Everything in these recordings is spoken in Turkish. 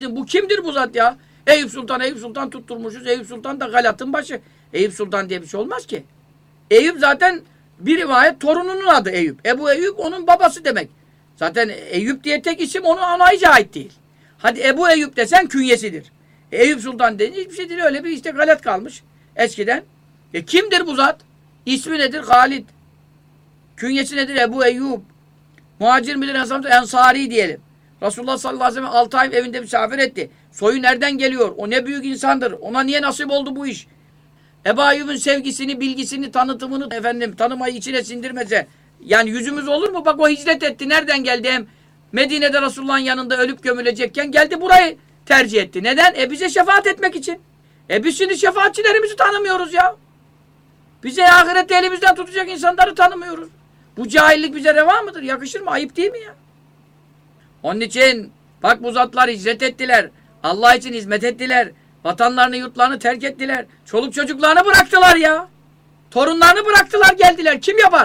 Bu kimdir bu zat ya? Eyüp Sultan tutturmuşuz. Eyüp Sultan da Galat'ın başı. Eyüp Sultan diye bir şey olmaz ki. Eyüp zaten bir rivayet torununun adı Eyüp. Ebu Eyüp onun babası demek. Zaten Eyüp diye tek isim onun anayıca ait değil. Hadi Ebu Eyüp desen künyesidir. Eyüp Sultan deyince hiçbir şey değil. Öyle bir işte Galat kalmış eskiden. Kimdir bu zat? İsmi nedir? Halid. Künyesi nedir? Ebu Eyyub. Muhacir midir? Ensari diyelim. Resulullah sallallahu aleyhi ve sellem 6 ay evinde misafir etti. Soyu nereden geliyor? O ne büyük insandır. Ona niye nasip oldu bu iş? Ebu Eyyub'un sevgisini, bilgisini, tanıtımını tanımayı içine sindirmese yani yüzümüz olur mu? Bak o hicret etti. Nereden geldi? Hem Medine'de Resulullah'ın yanında ölüp gömülecekken geldi burayı tercih etti. Neden? Bize şefaat etmek için. Biz şimdi şefaatçilerimizi tanımıyoruz ya. Bize ahirette elimizden tutacak insanları tanımıyoruz. Bu cahillik bize reva mıdır? Yakışır mı? Ayıp değil mi ya? Onun için bak bu zatlar hicret ettiler. Allah için hizmet ettiler. Vatanlarını, yurtlarını terk ettiler. Çoluk çocuklarını bıraktılar ya. Torunlarını bıraktılar, geldiler. Kim yapar?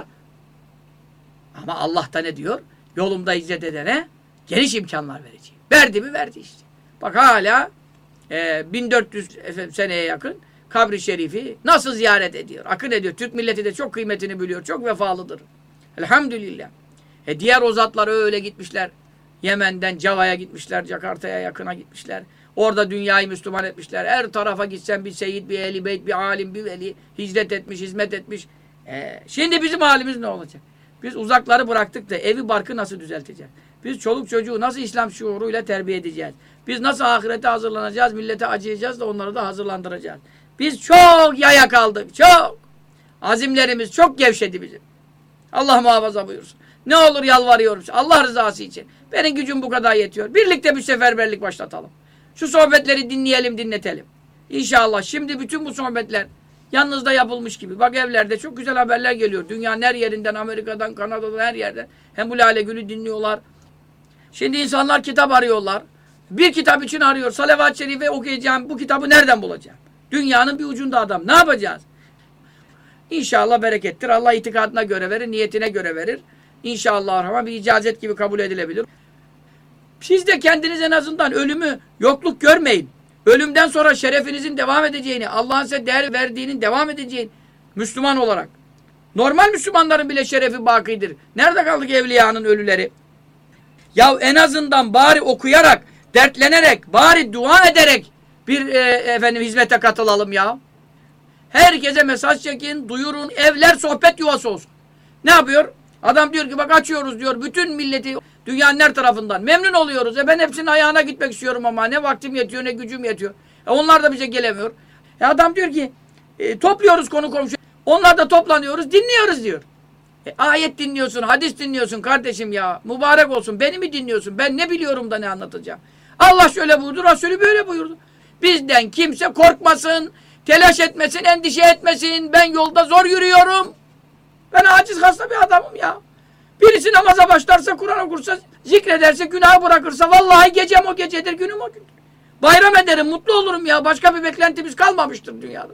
Ama Allah da ne diyor? Yolumda hicret edene geniş imkanlar vereceğim. Verdi mi? Verdi işte. Bak hala 1400 seneye yakın kabri şerifi nasıl ziyaret ediyor? Akın ediyor. Türk milleti de çok kıymetini biliyor. Çok vefalıdır. Elhamdülillah. Diğer o zatlar öyle gitmişler. Yemen'den Cava'ya gitmişler. Jakarta'ya yakına gitmişler. Orada dünyayı Müslüman etmişler. Her tarafa gitsen bir seyit, bir ehli beyt, bir alim, bir veli hicret etmiş, hizmet etmiş. Şimdi bizim halimiz ne olacak? Biz uzakları bıraktık da evi barkı nasıl düzelteceğiz? Biz çoluk çocuğu nasıl İslam şuuruyla terbiye edeceğiz? Biz nasıl ahirete hazırlanacağız? Millete acıyacağız da onları da hazırlandıracağız. Biz çok yaya kaldık. Çok. Azimlerimiz çok gevşedi bizim. Allah muhafaza buyursun. Ne olur yalvarıyorum. Allah rızası için. Benim gücüm bu kadar yetiyor. Birlikte bir seferberlik başlatalım. Şu sohbetleri dinleyelim, dinletelim. İnşallah şimdi bütün bu sohbetler yalnızda yapılmış gibi. Bak evlerde çok güzel haberler geliyor. Dünyanın her yerinden, Amerika'dan, Kanada'dan her yerden. Hem bu Lale Gül'ü dinliyorlar. Şimdi insanlar kitap arıyorlar. Bir kitap için arıyor. Salavat-ı Şerife okuyacağım. Bu kitabı nereden bulacağım? Dünyanın bir ucunda adam. Ne yapacağız? İnşallah berekettir. Allah itikadına göre verir, niyetine göre verir. İnşallah bir icazet gibi kabul edilebilir. Siz de kendiniz en azından ölümü yokluk görmeyin. Ölümden sonra şerefinizin devam edeceğini, Allah'ın size değer verdiğinin devam edeceğini Müslüman olarak. Normal Müslümanların bile şerefi bakidir. Nerede kaldık evliyanın ölüleri? Ya en azından bari okuyarak, dertlenerek, bari dua ederek bir hizmete katılalım ya. Herkese mesaj çekin, duyurun, evler sohbet yuvası olsun. Ne yapıyor? Adam diyor ki bak açıyoruz diyor, bütün milleti dünyanın her tarafından memnun oluyoruz. Ben hepsinin ayağına gitmek istiyorum ama ne vaktim yetiyor ne gücüm yetiyor. Onlar da bize gelemiyor. Adam diyor ki topluyoruz konu komşu. Onlar da toplanıyoruz, dinliyoruz diyor. Ayet dinliyorsun, hadis dinliyorsun kardeşim ya. Mübarek olsun. Beni mi dinliyorsun? Ben ne biliyorum da ne anlatacağım? Allah şöyle buyurdu, Resulü böyle buyurdu. Bizden kimse korkmasın, telaş etmesin, endişe etmesin. Ben yolda zor yürüyorum. Ben aciz hasta bir adamım ya. Birisi namaza başlarsa, Kur'an okursa, zikrederse, günahı bırakırsa vallahi gecem o gecedir, günüm o gündür. Bayram ederim, mutlu olurum ya. Başka bir beklentimiz kalmamıştır dünyada.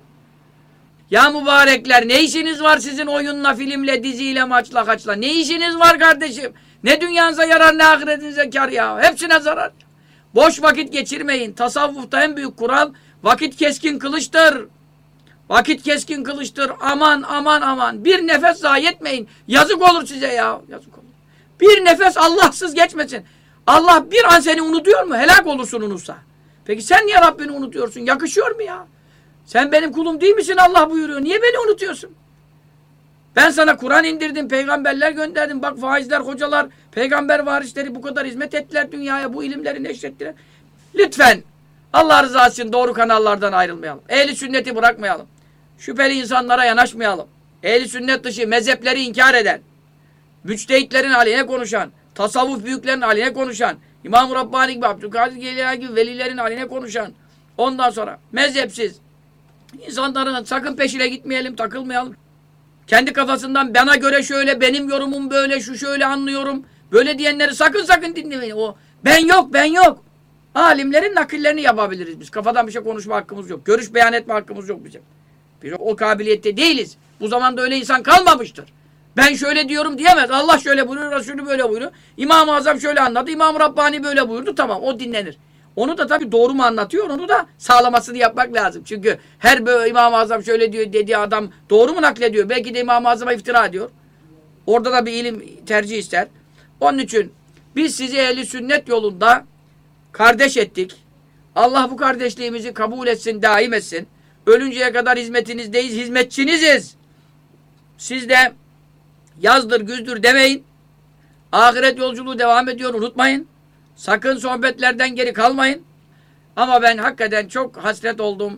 Ya mübarekler, ne işiniz var sizin oyunla, filmle, diziyle, maçla, kaçla? Ne işiniz var kardeşim? Ne dünyanıza yarar, ne ahiretinize kar ya. Hepsine zarar. Boş vakit geçirmeyin. Tasavvufta en büyük kural, vakit keskin kılıçtır. Vakit keskin kılıçtır. Aman aman aman. Bir nefes zayi etmeyin. Yazık olur size ya. Yazık olur. Bir nefes Allahsız geçmesin. Allah bir an seni unutuyor mu? Helak olursun unutsa. Peki sen niye Rabbini unutuyorsun? Yakışıyor mu ya? Sen benim kulum değil misin Allah buyuruyor. Niye beni unutuyorsun? Ben sana Kur'an indirdim, peygamberler gönderdim. Bak vaizler, hocalar, peygamber varisleri bu kadar hizmet ettiler dünyaya. Bu ilimleri neşrettiler. Lütfen Allah rızası için doğru kanallardan ayrılmayalım. Ehli sünneti bırakmayalım. Şüpheli insanlara yanaşmayalım. Ehli sünnet dışı mezhepleri inkar eden, müçtehitlerin haline konuşan, tasavvuf büyüklerin haline konuşan, İmam-ı Rabbani gibi, Abdülkadir Geylani gibi velilerin haline konuşan, ondan sonra mezhepsiz insanların sakın peşine gitmeyelim, takılmayalım. Kendi kafasından bana göre şöyle, benim yorumum böyle, şu şöyle anlıyorum. Böyle diyenleri sakın dinlemeyin. O ben yok. Alimlerin nakillerini yapabiliriz biz. Kafadan bir şey konuşma hakkımız yok. Görüş beyan etme hakkımız yok bizim. Biz o kabiliyette değiliz. Bu zamanda öyle insan kalmamıştır. Ben şöyle diyorum diyemez. Allah şöyle buyuruyor, Resulü böyle buyuruyor. İmam-ı Azam şöyle anladı, İmam-ı Rabbani böyle buyurdu. Tamam, o dinlenir. Onu da tabii doğru mu anlatıyor, onu da sağlamasını yapmak lazım. Çünkü her böyle İmam-ı Azam şöyle diyor dediği adam doğru mu naklediyor? Belki de İmam-ı Azam'a iftira ediyor. Orada da bir ilim tercih ister. Onun için biz sizi ehli sünnet yolunda kardeş ettik. Allah bu kardeşliğimizi kabul etsin, daim etsin. Ölünceye kadar hizmetinizdeyiz, hizmetçiniziz. Siz de yazdır, güzdür demeyin. Ahiret yolculuğu devam ediyor, unutmayın. Sakın sohbetlerden geri kalmayın. Ama ben hakikaten çok hasret oldum.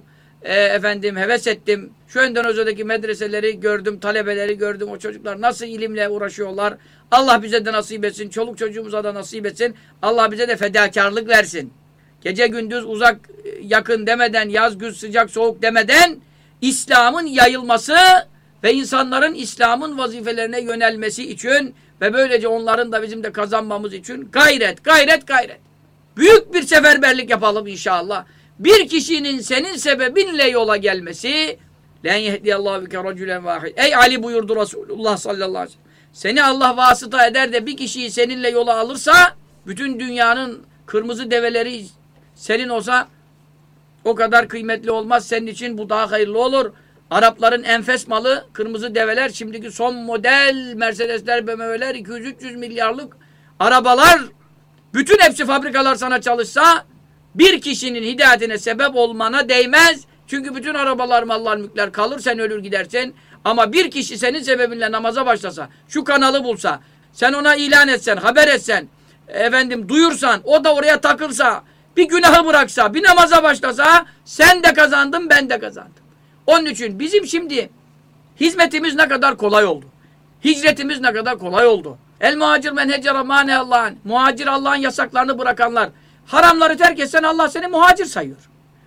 Heves ettim. Şu önden özdeki medreseleri gördüm, talebeleri gördüm. O çocuklar nasıl ilimle uğraşıyorlar. Allah bize de nasip etsin. Çoluk çocuğumuza da nasip etsin. Allah bize de fedakarlık versin. Gece gündüz uzak yakın demeden, yaz güz sıcak soğuk demeden İslam'ın yayılması ve insanların İslam'ın vazifelerine yönelmesi için ve böylece onların da bizim de kazanmamız için gayret. Büyük bir seferberlik yapalım inşallah. Bir kişinin senin sebebinle yola gelmesi len yehdiyallahu bike racülen vahid. Ey Ali buyurdu Resulullah sallallahu aleyhi ve sellem. Seni Allah vasıta eder de bir kişiyi seninle yola alırsa bütün dünyanın kırmızı develeri senin olsa o kadar kıymetli olmaz. Senin için bu daha hayırlı olur. Arapların enfes malı kırmızı develer, şimdiki son model Mercedesler, BMW'ler, 200-300 milyarlık arabalar, bütün hepsi fabrikalar sana çalışsa bir kişinin hidayetine sebep olmana değmez. Çünkü bütün arabalar, mallar, mülkler kalır, sen ölür gidersin. Ama bir kişi senin sebebinle namaza başlasa, şu kanalı bulsa, sen ona ilan etsen, haber etsen, duyursan, o da oraya takılsa, bir günahı bıraksa, bir namaza başlasa, sen de kazandın, ben de kazandım. Onun için bizim şimdi hizmetimiz ne kadar kolay oldu. Hicretimiz ne kadar kolay oldu. El muhacir men hecere mâne Allah'ın. Muhacir Allah'ın yasaklarını bırakanlar. Haramları terk etsen Allah seni muhacir sayıyor.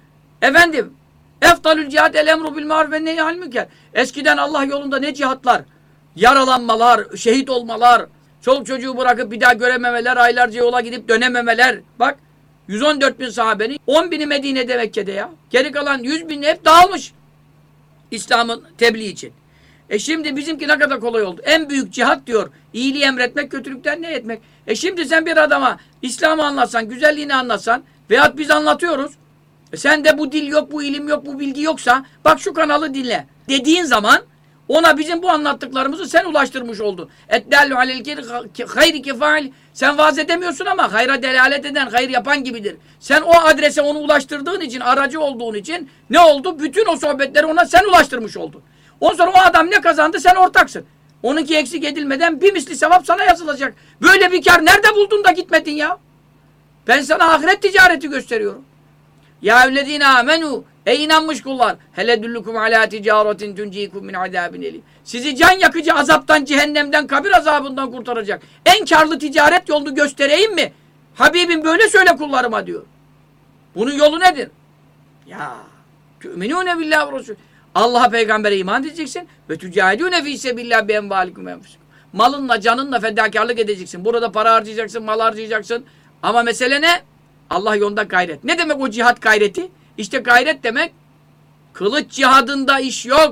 Eftalül cihad el emru bil maruf ve nehy anil münker. Eskiden Allah yolunda ne cihatlar, yaralanmalar, şehit olmalar, çoluk çocuğu bırakıp bir daha görememeler, aylarca yola gidip dönememeler. Bak 114 bin sahabenin 10 bini Medine'de, Mekke'de ya. Geri kalan 100 bin hep dağılmış İslam'ın tebliğ için. Şimdi bizimki ne kadar kolay oldu. En büyük cihat diyor. İyiliği emretmek, kötülükten ne etmek. Şimdi sen bir adama İslam'ı anlatsan, güzelliğini anlatsan veyahut biz anlatıyoruz. Sen de bu dil yok, bu ilim yok, bu bilgi yoksa bak şu kanalı dinle dediğin zaman ona bizim bu anlattıklarımızı sen ulaştırmış oldun. Eddallu alel hayri kefail. Sen vaaz edemiyorsun ama hayra delalet eden, hayır yapan gibidir. Sen o adrese onu ulaştırdığın için, aracı olduğun için ne oldu? Bütün o sohbetleri ona sen ulaştırmış oldun. Ondan sonra o adam ne kazandı? Sen ortaksın. Onunki eksik edilmeden bir misli sevap sana yazılacak. Böyle bir kar nerede buldun da gitmedin ya? Ben sana ahiret ticareti gösteriyorum. Ya evlezine amenu. Ey inanmış kullar. Hele düllukum ala ticaretin tuncikum min azabin elim. Sizi can yakıcı azaptan, cehennemden, kabir azabından kurtaracak en karlı ticaret yolunu göstereyim mi? Habibim böyle söyle kullarıma diyor. Bunun yolu nedir? Ya tü'minûne billahi ve Resul. Allah'a, peygambere iman edeceksin ve tücahidûne fî sebillah bi envâlikum enfusikum. Malınla, canınla fedakarlık edeceksin. Burada para harcayacaksın, mal harcayacaksın. Ama mesele ne? Allah yolunda gayret. Ne demek o cihat gayreti? İşte gayret demek, kılıç cihadında iş yok.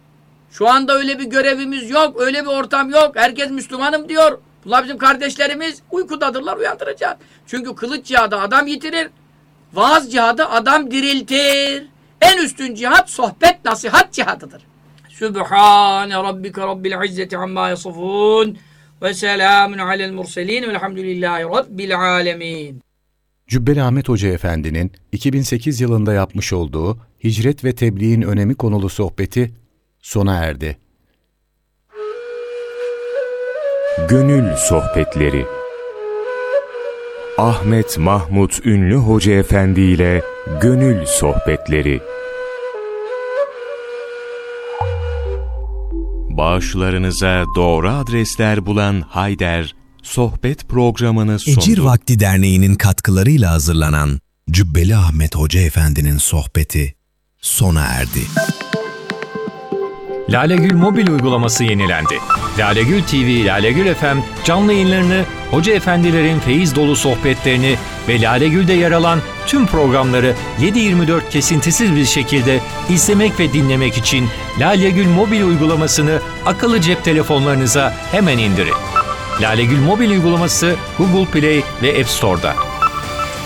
Şu anda öyle bir görevimiz yok, öyle bir ortam yok. Herkes Müslümanım diyor. Bunlar bizim kardeşlerimiz, uykudadırlar, uyandıracağız. Çünkü kılıç cihadı adam yitirir, vaaz cihadı adam diriltir. En üstün cihat sohbet, nasihat cihadıdır. Sübhane rabbike rabbil izzeti amma yasifun ve selamun alel murselin velhamdülillahi rabbil alemin. Cübbeli Ahmet Hoca Efendi'nin 2008 yılında yapmış olduğu Hicret ve Tebliğin Önemi konulu sohbeti sona erdi. Gönül Sohbetleri Ahmet Mahmut Ünlü Hoca Efendi ile Gönül Sohbetleri. Bağışlarınıza doğru adresler bulan Hayder, sohbet programını sundu. Ecir Vakti Derneği'nin katkılarıyla hazırlanan Cübbeli Ahmet Hoca Efendi'nin sohbeti sona erdi. Lalegül mobil uygulaması yenilendi. Lalegül TV, Lalegül FM canlı yayınlarını, hoca efendilerin feyiz dolu sohbetlerini ve Lalegül'de yer alan tüm programları 7/24 kesintisiz bir şekilde izlemek ve dinlemek için Lalegül mobil uygulamasını akıllı cep telefonlarınıza hemen indirin. Lalegül mobil uygulaması Google Play ve App Store'da.